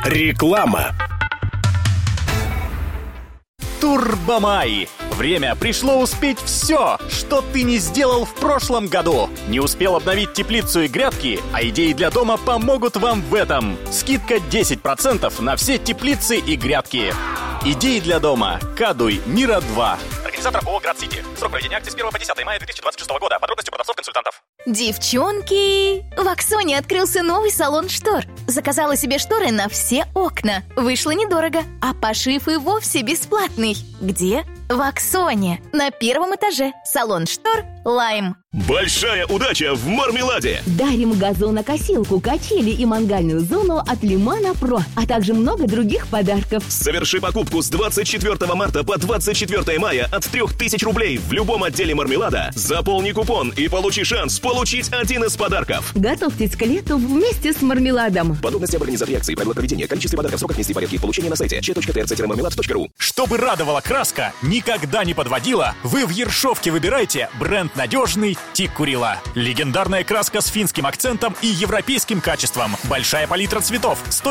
Реклама. Турбомай. Время пришло успеть все, что ты не сделал в прошлом году. Не успел обновить теплицу и грядки, а идеи для дома помогут вам в этом. Скидка 10% на все теплицы и грядки. Идеи для дома. Кадуй. Мира 2. Организатор ООО «Град-Сити». Срок проведения акции с 1 по 10 мая 2026 года. Подробности у продавцов-консультантов. Девчонки! В Аксоне открылся новый салон штор. Заказала себе шторы на все окна. Вышло недорого, а пошив и вовсе бесплатный. Где? В Аксоне. На первом этаже. Салон штор «Лайм». Большая удача в Мармеладе! Дарим газонокосилку, качели и мангальную зону от Лимана Про, а также много других подарков. Соверши покупку с 24 марта по 24 мая от 3000 рублей в любом отделе Мармелада. Заполни купон и получи шанс получить один из подарков. Готовьтесь к лету вместе с Мармеладом. Подробности об организации акции, правила проведения, количестве подарков, сроках действия, порядке получения на сайте ч.trc-marmelad.ru. Чтобы радовала краска, никогда не подводила, вы в Ершовке выбирайте бренд надежный Тиккурила. Легендарная краска с финским акцентом и европейским качеством. Большая палитра цветов.